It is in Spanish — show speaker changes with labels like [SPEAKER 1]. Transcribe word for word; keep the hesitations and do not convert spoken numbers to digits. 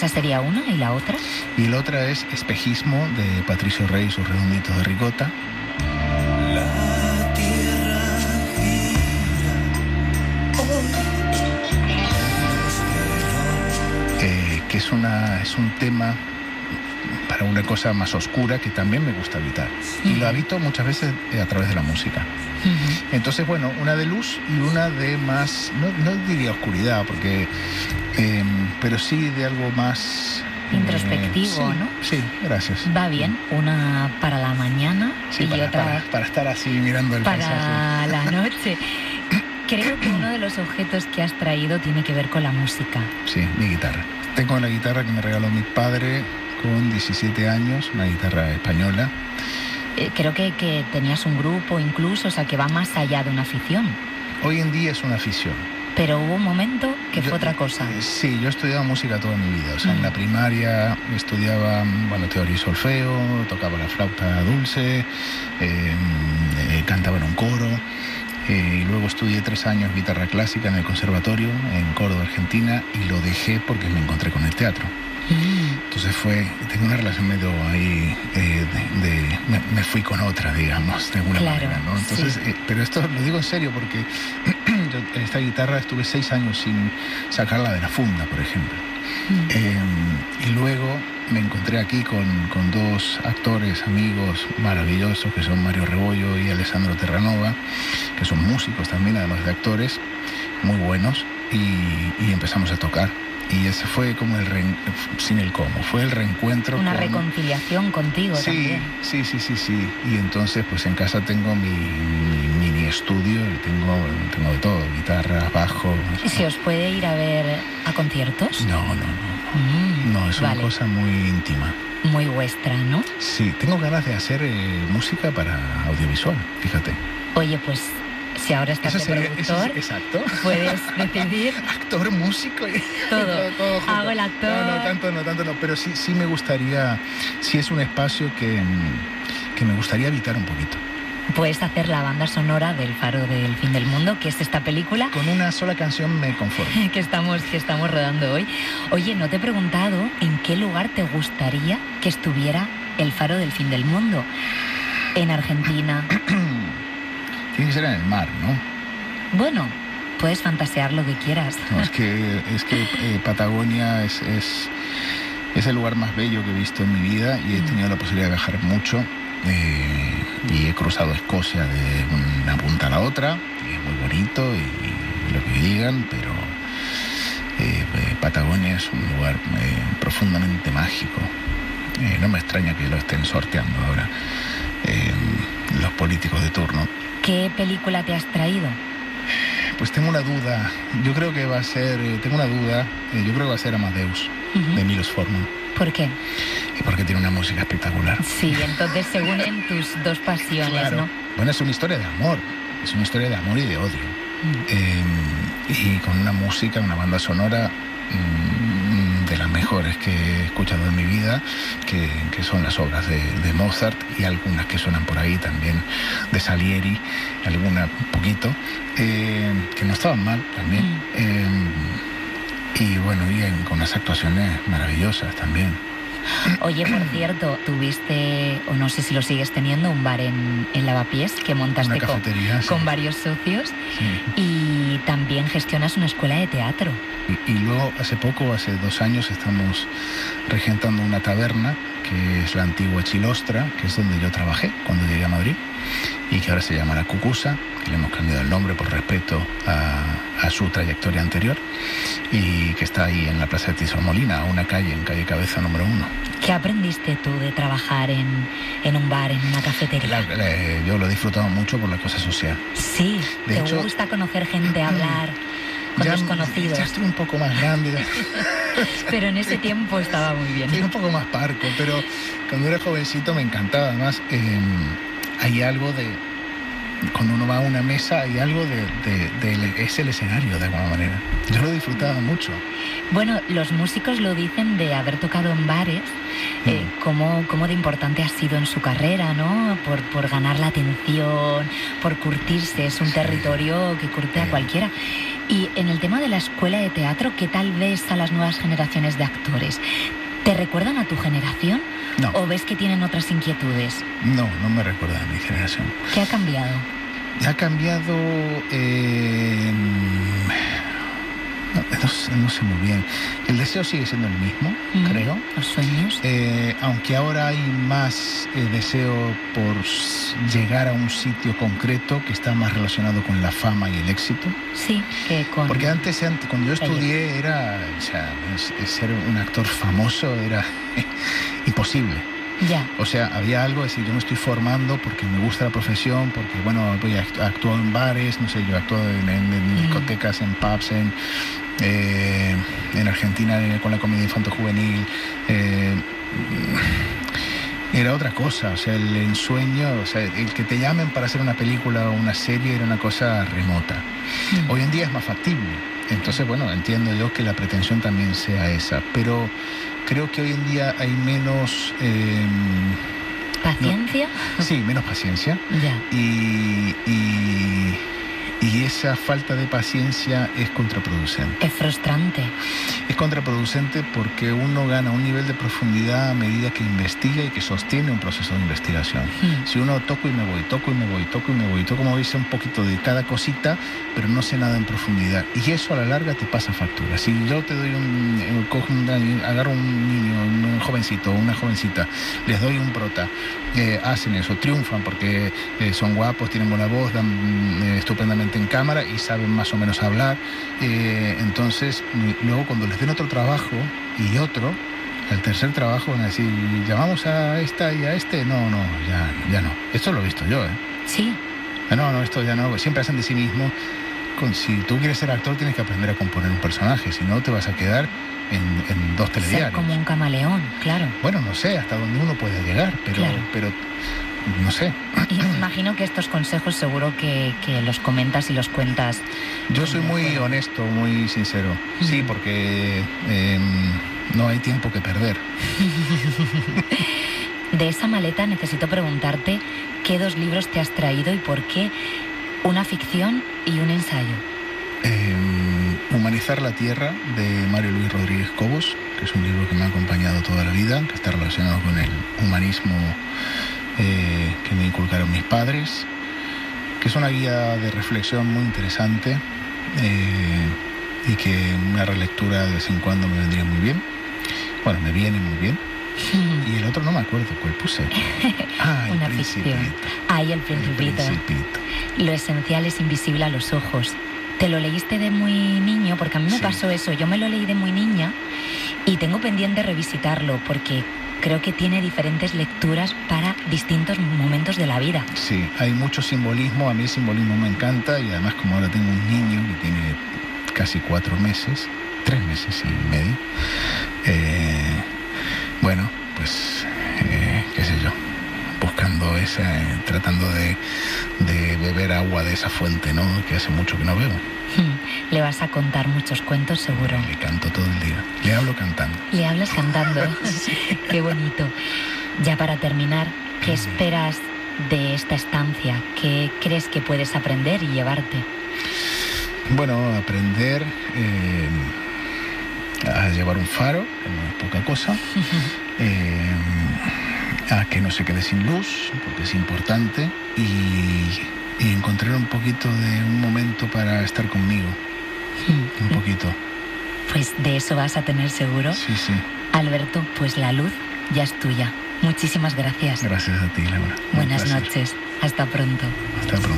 [SPEAKER 1] sería una y la otra?
[SPEAKER 2] Y la otra es Espejismo, de Patricio Rey y sus redonditos de ricota.
[SPEAKER 3] La tierra gira hoy.
[SPEAKER 2] Eh, que es, una, es un tema para una cosa más oscura que también me gusta habitar. Y lo habito muchas veces a través de la música. Uh-huh. Entonces, bueno, una de luz y una de más, no, no diría oscuridad, porque, eh, pero sí de algo más...
[SPEAKER 1] Introspectivo,
[SPEAKER 2] eh, sí,
[SPEAKER 1] ¿no?
[SPEAKER 2] Sí, gracias.
[SPEAKER 1] Va bien, una para la mañana
[SPEAKER 2] sí,
[SPEAKER 1] y
[SPEAKER 2] para,
[SPEAKER 1] otra...
[SPEAKER 2] Para, para estar así mirando el
[SPEAKER 1] para
[SPEAKER 2] paisaje.
[SPEAKER 1] Para la noche. Creo que uno de los objetos que has traído tiene que ver con la música.
[SPEAKER 2] Sí, mi guitarra. Tengo la guitarra que me regaló mi padre con diecisiete años, una guitarra española.
[SPEAKER 1] Eh, creo que, que tenías un grupo incluso, o sea, que va más allá de una afición.
[SPEAKER 2] Hoy en día es una afición.
[SPEAKER 1] Pero hubo un momento que
[SPEAKER 2] yo,
[SPEAKER 1] fue otra cosa.
[SPEAKER 2] Eh, sí, yo he estudiado música toda mi vida. O sea, mm. en la primaria estudiaba, bueno, teoría y solfeo, tocaba la flauta dulce, eh, eh, cantaba en un coro. Eh, y luego estudié tres años guitarra clásica en el conservatorio en Córdoba, Argentina, y lo dejé porque me encontré con el teatro. Mm. Entonces fue, tengo una relación medio ahí, eh, de, de me, me fui con otra, digamos, de alguna
[SPEAKER 1] claro,
[SPEAKER 2] manera, ¿no? Entonces, sí. eh, pero esto lo digo en serio porque yo, esta guitarra estuve seis años sin sacarla de la funda, por ejemplo. Mm. Eh, y luego me encontré aquí con, con dos actores, amigos maravillosos, que son Mario Rebollo y Alessandro Terranova, que son músicos también, además de actores, muy buenos, y, y empezamos a tocar. Y ese fue como el re... sin el cómo, fue el reencuentro.
[SPEAKER 1] Una
[SPEAKER 2] con...
[SPEAKER 1] reconciliación contigo
[SPEAKER 2] sí,
[SPEAKER 1] también.
[SPEAKER 2] Sí, sí, sí, sí. Y entonces pues en casa tengo mi, mi mini estudio y tengo, tengo de todo, guitarra, bajo.
[SPEAKER 1] ¿Y se os puede ir a ver a conciertos?
[SPEAKER 2] No, no, no. Mm, no, es vale. una cosa muy íntima.
[SPEAKER 1] Muy vuestra, ¿no?
[SPEAKER 2] Sí, tengo ganas de hacer eh, música para audiovisual, fíjate.
[SPEAKER 1] Oye, pues... si ahora estás de
[SPEAKER 2] sería,
[SPEAKER 1] productor,
[SPEAKER 2] es, exacto.
[SPEAKER 1] puedes decidir...
[SPEAKER 2] Actor, músico y...
[SPEAKER 1] Todo.
[SPEAKER 2] todo, todo
[SPEAKER 1] Hago el actor...
[SPEAKER 2] No, no, tanto no, tanto no. Pero sí, sí me gustaría... Sí es un espacio que, que me gustaría habitar un poquito.
[SPEAKER 1] Puedes hacer la banda sonora del Faro del Fin del Mundo, que es esta película...
[SPEAKER 2] Con una sola canción me conformo.
[SPEAKER 1] que, estamos, que estamos rodando hoy. Oye, no te he preguntado en qué lugar te gustaría que estuviera el Faro del Fin del Mundo. En Argentina...
[SPEAKER 2] Tiene que ser en el mar, ¿no?
[SPEAKER 1] Bueno, puedes fantasear lo que quieras.
[SPEAKER 2] No, es que, es que eh, Patagonia es, es, es el lugar más bello que he visto en mi vida y he tenido la posibilidad de viajar mucho. Eh, y he cruzado Escocia de una punta a la otra, y es muy bonito y, y lo que digan, pero eh, eh, Patagonia es un lugar eh, profundamente mágico. Eh, no me extraña que lo estén sorteando ahora eh, los políticos de turno.
[SPEAKER 1] ¿Qué película te has traído?
[SPEAKER 2] Pues tengo una duda. Yo creo que va a ser... Eh, tengo una duda. Eh, yo creo que va a ser Amadeus, uh-huh. de Milos Forman.
[SPEAKER 1] ¿Por qué?
[SPEAKER 2] Y porque tiene una música espectacular.
[SPEAKER 1] Sí, entonces se unen tus dos pasiones, claro. ¿no?
[SPEAKER 2] Bueno, es una historia de amor. Es una historia de amor y de odio. Uh-huh. Eh, y con una música, una banda sonora... Mmm, de las mejores que he escuchado en mi vida, que, que son las obras de, de Mozart y algunas que suenan por ahí también de Salieri, alguna un poquito, eh, que no estaban mal también. Mm. Eh, y bueno, y en, con unas actuaciones maravillosas también.
[SPEAKER 1] Oye, por cierto, tuviste, o no sé si lo sigues teniendo, un bar en, en Lavapiés que montaste con,
[SPEAKER 2] sí.
[SPEAKER 1] con varios socios,
[SPEAKER 2] sí.
[SPEAKER 1] Y también gestionas una escuela de teatro.
[SPEAKER 2] Y, y luego, hace poco, hace dos años, estamos regentando una taberna, que es la antigua Chilostra, que es donde yo trabajé cuando llegué a Madrid, y que ahora se llama La Cucusa, que le hemos cambiado el nombre por respeto a, a su trayectoria anterior, y que está ahí en la Plaza de Tisormolina, una calle, en calle Cabeza número uno.
[SPEAKER 1] ¿Qué aprendiste tú de trabajar en, en un bar, en una cafetería?
[SPEAKER 2] La, la, yo lo he disfrutado mucho por la cosa social.
[SPEAKER 1] Sí, de ¿te hecho, gusta conocer gente, hablar con
[SPEAKER 2] ya,
[SPEAKER 1] desconocidos?
[SPEAKER 2] Ya estoy un poco más grande.
[SPEAKER 1] Pero en ese tiempo estaba muy bien.
[SPEAKER 2] Estoy un poco más parco, pero cuando era jovencito me encantaba. Además, eh, hay algo de... Cuando uno va a una mesa hay algo de, de, de... es el escenario, de alguna manera. Yo lo disfrutaba mucho.
[SPEAKER 1] Bueno, los músicos lo dicen de haber tocado en bares, mm. eh, cómo, cómo de importante ha sido en su carrera, ¿no? Por, por ganar la atención, por curtirse. Es un sí. territorio que curte sí. a cualquiera. Y en el tema de la escuela de teatro, ¿qué tal ves a las nuevas generaciones de actores? ¿Te recuerdan a tu generación?
[SPEAKER 2] No.
[SPEAKER 1] ¿O ves que tienen otras inquietudes?
[SPEAKER 2] No, no me recuerda a mi generación.
[SPEAKER 1] ¿Qué ha cambiado?
[SPEAKER 2] Ha cambiado... Eh, no, no, sé, no sé muy bien. El deseo sigue siendo el mismo,
[SPEAKER 1] Mm,
[SPEAKER 2] creo.
[SPEAKER 1] Los sueños.
[SPEAKER 2] Eh, aunque ahora hay más eh, deseo por s- llegar a un sitio concreto que está más relacionado con la fama y el éxito.
[SPEAKER 1] Sí, que con...
[SPEAKER 2] Porque antes, ant- cuando yo estudié, era, o sea, es- es ser un actor famoso era imposible.
[SPEAKER 1] Ya.
[SPEAKER 2] O sea, había algo, es decir, yo me estoy formando porque me gusta la profesión, porque, bueno, voy a act- actuar en bares, no sé, yo he actuado en, en- en
[SPEAKER 1] Mm.
[SPEAKER 2] discotecas, en pubs, en, eh, en Argentina eh, con la comedia infanto-juvenil. eh, era otra cosa, o sea, el ensueño, o sea, el que te llamen para hacer una película o una serie era una cosa remota.
[SPEAKER 1] Mm.
[SPEAKER 2] Hoy en día es más factible. Entonces, bueno, entiendo yo que la pretensión también sea esa, pero creo que hoy en día hay menos, eh,
[SPEAKER 1] ¿Paciencia?
[SPEAKER 2] sí, menos paciencia
[SPEAKER 1] Ya.
[SPEAKER 2] y, y, y esa falta de paciencia es contraproducente.
[SPEAKER 1] Es frustrante.
[SPEAKER 2] Es contraproducente porque uno gana un nivel de profundidad a medida que investiga y que sostiene un proceso de investigación.
[SPEAKER 1] Mm.
[SPEAKER 2] Si uno toco y me voy, toco y me voy, toco y me voy, toco como dice un poquito de cada cosita, pero no sé nada en profundidad. Y eso a la larga te pasa factura. Si yo te doy un, eh, cojo un- agarro un niño, un jovencito, una jovencita, les doy un prota, eh, hacen eso, triunfan porque eh, son guapos, tienen buena voz, dan eh, estupendamente en cámara y saben más o menos hablar. Eh, entonces, eh, luego cuando les den otro trabajo y otro, al tercer trabajo van a decir, ¿llamamos a esta y a este? No, no, ya, ya no. Esto lo he visto yo, ¿eh?
[SPEAKER 1] Sí.
[SPEAKER 2] No, no, esto ya no. Siempre hacen de sí mismo. Con, si tú quieres ser actor, tienes que aprender a componer un personaje. Si no, te vas a quedar en, en dos
[SPEAKER 1] Ser
[SPEAKER 2] telediarios.
[SPEAKER 1] como un camaleón, claro.
[SPEAKER 2] Bueno, no sé hasta dónde uno puede llegar, pero,
[SPEAKER 1] Claro.
[SPEAKER 2] pero no sé.
[SPEAKER 1] Y imagino que estos consejos seguro que, que los comentas y los cuentas.
[SPEAKER 2] Yo soy muy
[SPEAKER 1] Bueno.
[SPEAKER 2] honesto, muy sincero. Sí, porque eh, no hay tiempo que perder.
[SPEAKER 1] De esa maleta necesito preguntarte qué dos libros te has traído y por qué una ficción y un ensayo.
[SPEAKER 2] Eh, Humanizar la Tierra, de Mario Luis Rodríguez Cobos, que es un libro que me ha acompañado toda la vida, que está relacionado con el humanismo eh, que me inculcaron mis padres, que es una guía de reflexión muy interesante eh, y que una relectura de vez en cuando me vendría muy bien. Bueno, me viene muy bien. Y el otro no me acuerdo cuál puse. Ah, el
[SPEAKER 1] Una
[SPEAKER 2] Principito.
[SPEAKER 1] ficción. Ahí el
[SPEAKER 2] El
[SPEAKER 1] Principito.
[SPEAKER 2] Principito.
[SPEAKER 1] Lo esencial es invisible a los ojos. ¿Te lo leíste de muy niño? Porque a mí me
[SPEAKER 2] Sí.
[SPEAKER 1] pasó eso. Yo me lo leí de muy niña y tengo pendiente revisitarlo porque creo que tiene diferentes lecturas para distintos momentos de la vida.
[SPEAKER 2] Sí, hay mucho simbolismo, a mí el simbolismo me encanta y además como ahora tengo un niño que tiene casi cuatro meses, tres meses y medio, eh, bueno, pues eh, qué sé yo, buscando esa, eh, tratando de, de beber agua de esa fuente, ¿no? Que hace mucho que no bebo.
[SPEAKER 1] Le vas a contar muchos cuentos, seguro.
[SPEAKER 2] Le canto todo el día, le hablo cantando.
[SPEAKER 1] Le hablas cantando. Qué bonito. Ya para terminar, ¿qué esperas de esta estancia? ¿Qué crees que puedes aprender y llevarte?
[SPEAKER 2] Bueno, aprender eh, a llevar un faro, que no es poca cosa, eh, a que no se quede sin luz, porque es importante, y, y encontrar un poquito de un momento para estar conmigo, un poquito.
[SPEAKER 1] Pues de eso vas a tener seguro.
[SPEAKER 2] Sí, sí.
[SPEAKER 1] Alberto, pues la luz ya es tuya. Muchísimas gracias.
[SPEAKER 2] Gracias a ti, Laura. Un
[SPEAKER 1] Buenas
[SPEAKER 2] placer.
[SPEAKER 1] noches. Hasta pronto.
[SPEAKER 2] Hasta pronto.